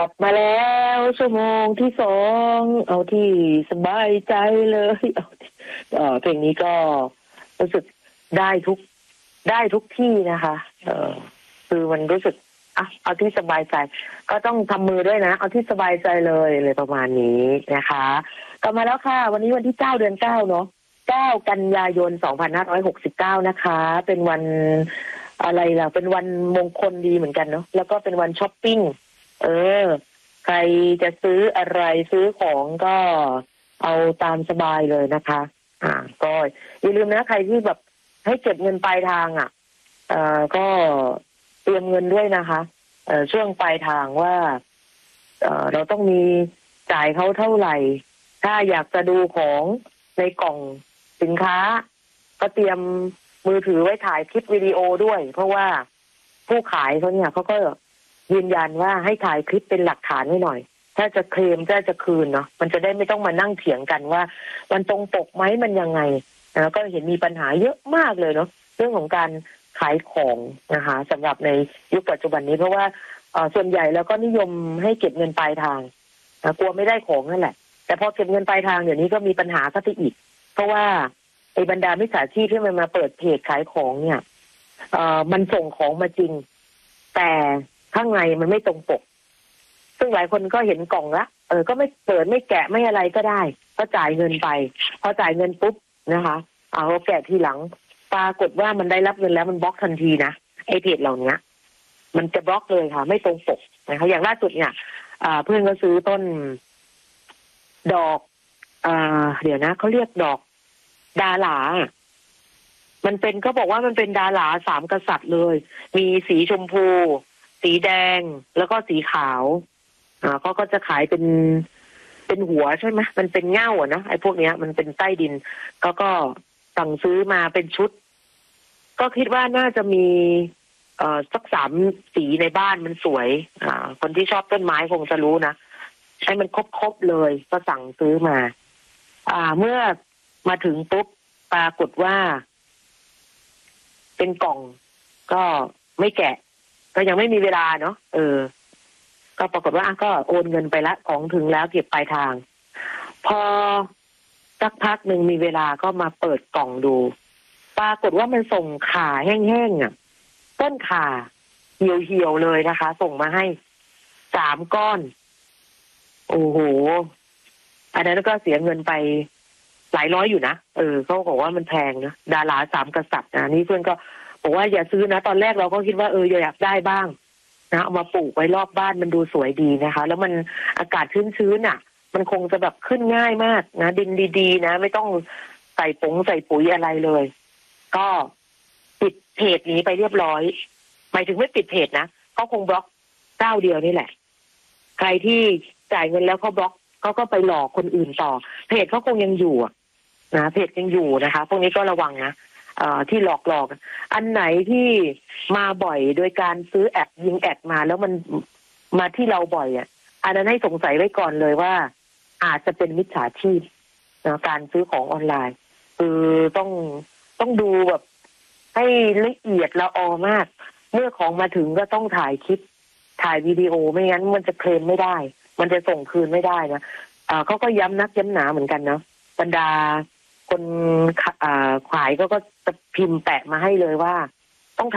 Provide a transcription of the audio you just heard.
บมาแล้วชั่วโมงที่สองเอาที่สบายใจเลยเพลงนี้ก็รู้สึกได้ทุกได้ทุกที่นะคะคือมันรู้สึกเอาที่สบายใจก็ต้องทำมือด้วยนะเอาที่สบายใจเลยประมาณนี้นะคะกลับมาแล้วค่ะวันนี้วันที่9 เดือน 9เนาะ9 กันยายน 2569นะคะเป็นวันอะไรล่ะเป็นวันมงคลดีเหมือนกันเนาะแล้วก็เป็นวันช้อปปิ้งใครจะซื้ออะไรซื้อของก็เอาตามสบายเลยนะคะก็อย่าลืมนะใครที่แบบให้เก็บเงินปลายทางก็เตรียมเงินด้วยนะคะช่วงปลายทางว่าเราต้องมีจ่ายเขาเท่าไหร่ถ้าอยากจะดูของในกล่องสินค้าก็เตรียมมือถือไว้ถ่ายคลิปวิดีโอด้วยเพราะว่าผู้ขายเขาเนี่ยเขาก็ยืนยันว่าให้ถ่ายคลิปเป็นหลักฐานไว้หน่อยถ้าจะเคลมถ้าจะคืนเนาะมันจะได้ไม่ต้องมานั่งเถียงกันว่ามันตรงปกไหมมันยังไงก็เห็นมีปัญหาเยอะมากเลยเนาะเรื่องของการขายของนะคะสำหรับในยุคปัจจุบันนี้เพราะว่าส่วนใหญ่แล้วก็นิยมให้เก็บเงินปลายทางกลัวไม่ได้ของนั่นแหละแต่พอเก็บเงินปลายทางเดี๋ยวนี้ก็มีปัญหาก็ไปอีกเพราะว่าไอ้บรรดามิจฉาชีพที่มันมาเปิดเพจขายของเนี่ยมันส่งของมาจริงแต่ข้างในมันไม่ตรงปกซึ่งหลายคนก็เห็นกล่องละก็ไม่เปิดไม่แกะไม่อะไรก็ได้ก็จ่ายเงินไปพอจ่ายเงินปุ๊บนะคะเอาแกะทีหลังปรากฏว่ามันได้รับเงินแล้วมันบล็อกทันทีนะไอ้เพจเหล่านี้มันจะบล็อกเลยค่ะไม่ตรงปกนะคะอย่างล่าสุดเนี่ยเพื่อนก็ซื้อต้นดอกเดี๋ยวนะเขาเรียกดอกดาหลามันเป็นก็บอกว่ามันเป็นดาหลา3 กษัตริย์เลยมีสีชมพูสีแดงแล้วก็สีขาวเขาก็จะขายเป็นหัวใช่ไหมมันเป็นเง่านะไอ้พวกเนี้ยมันเป็นใต้ดินก็สั่งซื้อมาเป็นชุดก็คิดว่าน่าจะมีสัก3 สีในบ้านมันสวยคนที่ชอบต้นไม้คงจะรู้นะให้มันครบเลยก็สั่งซื้อมาเมื่อมาถึงปุ๊บปรากฏว่าเป็นกล่องก็ไม่แกะก็ยังไม่มีเวลาเนาะก็ปรากฏว่าก็โอนเงินไปละของถึงแล้วเก็บปลายทางพอสักพักหนึ่งมีเวลาก็มาเปิดกล่องดูปรากฏว่ามันส่งข่าแห้งๆต้นข่าเหี่ยวๆเลยนะคะส่งมาให้3 ก้อนโอ้โหอันนั้นก็เสียเงินไปหลายร้อยอยู่นะเขาบอกว่ามันแพงนะดารา3 กษัตริย์นี่เพื่อนก็บอกว่าอย่าซื้อนะตอนแรกเราก็คิดว่าอยากได้บ้างนะเอามาปลูกไว้รอบบ้านมันดูสวยดีนะคะแล้วมันอากาศชื้นๆมันคงจะแบบขึ้นง่ายมากนะดินดีๆนะไม่ต้องใส่ปุ๋ยอะไรเลยก็ปิดเพจนี้ไปเรียบร้อยหมายถึงไม่ปิดเพจนะก็คงบล็อกเจ้าเดียวนี่แหละใครที่จ่ายเงินแล้วเขาบล็อกเขาก็ไปหลอกคนอื่นต่อเพจเขาคงยังอยู่นะเพจยังอยู่นะคะพวกนี้ก็ระวังนะที่หลอกอันไหนที่มาบ่อยโดยการซื้อแอดยิงแอดมาแล้วมันมาที่เราบ่อยอันนั้นให้สงสัยไว้ก่อนเลยว่าอาจจะเป็นมิจฉาชีพนะการซื้อของออนไลน์คือต้องดูแบบให้ละเอียดละออมากเมื่อของมาถึงก็ต้องถ่ายคลิปถ่ายวิดีโอไม่งั้นมันจะเคลมไม่ได้มันจะส่งคืนไม่ได้นะเขาก็ย้ำนักย้ำหนาเหมือนกันนะบรรดาคนขายก็จะพิมพ์แปะมาให้เลยว่า